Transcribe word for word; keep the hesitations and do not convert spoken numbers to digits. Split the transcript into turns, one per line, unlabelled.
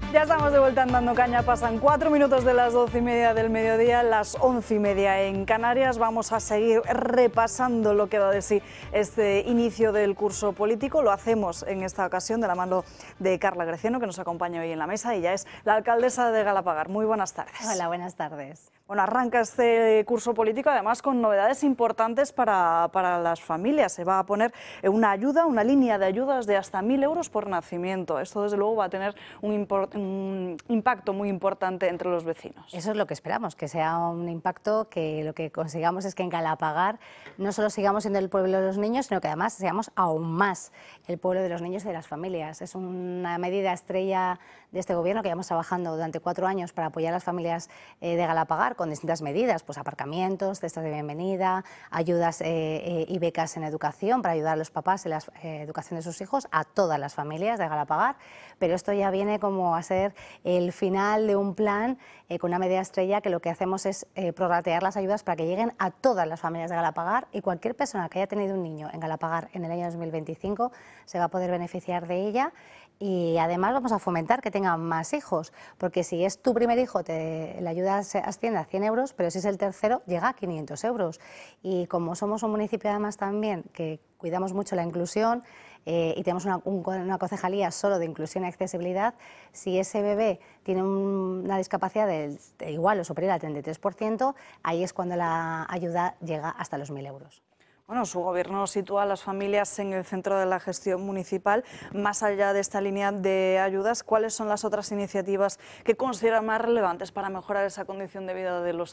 Ya estamos de vuelta en Dando Caña, pasan cuatro minutos de las doce y media del mediodía, las once y media en Canarias. Vamos a seguir repasando lo que da de sí este inicio del curso político. Lo hacemos en esta ocasión de la mano de Carla Greciano, que nos acompaña hoy en la mesa. Ella es la alcaldesa de Galapagar. Muy buenas tardes.
Hola, buenas tardes.
Bueno, arranca este curso político además con novedades importantes para, para las familias. Se va a poner una ayuda, una línea de ayudas de hasta mil euros por nacimiento. Esto desde luego va a tener un, import, un impacto muy importante entre los vecinos.
Eso es lo que esperamos, que sea un impacto, que lo que consigamos es que en Galapagar no solo sigamos siendo el pueblo de los niños, sino que además seamos aún más el pueblo de los niños y de las familias. Es una medida estrella de este gobierno que llevamos trabajando durante cuatro años para apoyar a las familias eh, de Galapagar con distintas medidas, pues aparcamientos, cestas de bienvenida, ayudas eh, eh, y becas en educación para ayudar a los papás en la eh, educación de sus hijos, a todas las familias de Galapagar, pero esto ya viene como a ser el final de un plan eh, con una medida estrella que lo que hacemos es eh, prorratear las ayudas para que lleguen a todas las familias de Galapagar, y cualquier persona que haya tenido un niño en Galapagar en el año dos mil veinticinco se va a poder beneficiar de ella. Y además vamos a fomentar que tengan más hijos, porque si es tu primer hijo, te, la ayuda se asciende a cien euros, pero si es el tercero, llega a quinientos euros. Y como somos un municipio además también que cuidamos mucho la inclusión eh, y tenemos una, un, una concejalía solo de inclusión y accesibilidad, si ese bebé tiene un, una discapacidad de, de igual o superior al treinta y tres por ciento, ahí es cuando la ayuda llega hasta los mil euros.
Bueno, su gobierno sitúa a las familias en el centro de la gestión municipal. Más allá de esta línea de ayudas, ¿cuáles son las otras iniciativas que considera más relevantes para mejorar esa condición de vida de los